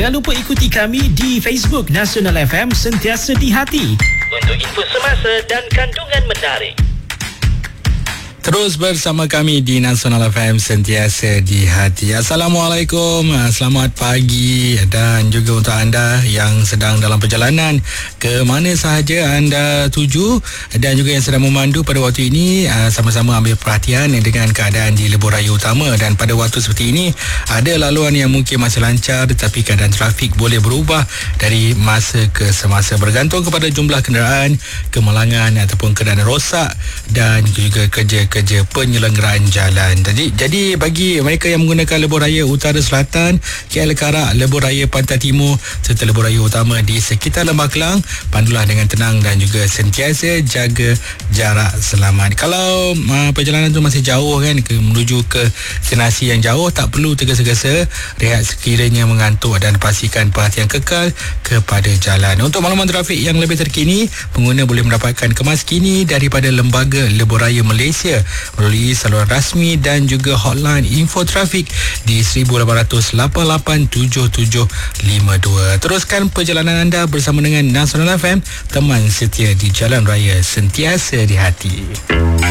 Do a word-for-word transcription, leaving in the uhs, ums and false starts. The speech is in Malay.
Jangan lupa ikuti kami di Facebook Nasional F M Sentiasa di Hati untuk info semasa dan kandungan menarik. Terus bersama kami di Nasional F M Sentiasa di Hati. Assalamualaikum, selamat pagi, dan juga untuk anda yang sedang dalam perjalanan ke mana sahaja anda tuju, dan juga yang sedang memandu pada waktu ini, sama-sama ambil perhatian dengan keadaan di lebuh raya utama. Dan pada waktu seperti ini ada laluan yang mungkin masih lancar, tetapi keadaan trafik boleh berubah dari masa ke semasa bergantung kepada jumlah kenderaan, kemalangan ataupun keadaan rosak dan juga kerja kerja penyelenggaraan jalan. Jadi jadi bagi mereka yang menggunakan lebuh raya utara selatan, K L Karak, lebuh raya pantai timur serta lebuh raya utama di sekitar Lembah Kelang, pandulah dengan tenang dan juga sentiasa jaga jarak selamat. Kalau uh, perjalanan tu masih jauh kan, ke menuju ke destinasi yang jauh, tak perlu tergesa-gesa, rehat sekiranya mengantuk dan pastikan perhatian kekal kepada jalan. Untuk makluman trafik yang lebih terkini, pengguna boleh mendapatkan kemas kini daripada Lembaga Lebuh Raya Malaysia melalui saluran rasmi dan juga hotline info trafik di seribu lapan ratus lapan lapan tujuh tujuh lima dua. Teruskan perjalanan anda bersama dengan Nasional F M, teman setia di Jalan Raya Sentiasa di Hati.